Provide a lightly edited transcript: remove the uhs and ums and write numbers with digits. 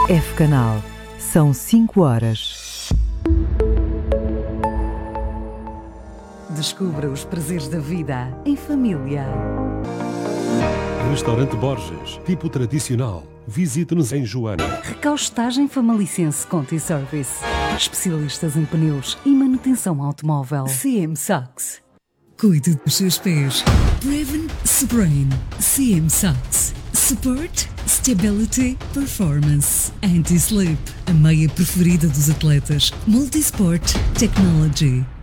F-Canal. São 5 horas. Descubra os prazeres da vida em família. Restaurante Borges, tipo tradicional. Visite-nos em Joana. Recaustagem Famalicense Conti Service. Especialistas em pneus e manutenção automóvel. CM Socks. Cuide dos seus pés. Preven Sprain. CM Socks. Support, Stability, Performance. Anti-Slip. A meia preferida dos atletas. Multisport Technology.